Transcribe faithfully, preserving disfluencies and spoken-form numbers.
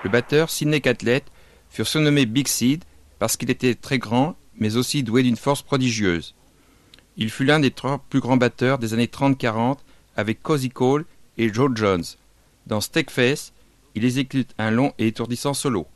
Le batteur Sidney Catlett fut surnommé Big Sid parce qu'il était très grand, mais aussi doué d'une force prodigieuse. Il fut l'un des trois plus grands batteurs des années trente quarante avec Cozy Cole et Joe Jones. Dans Steakface, il exécute un long et étourdissant solo.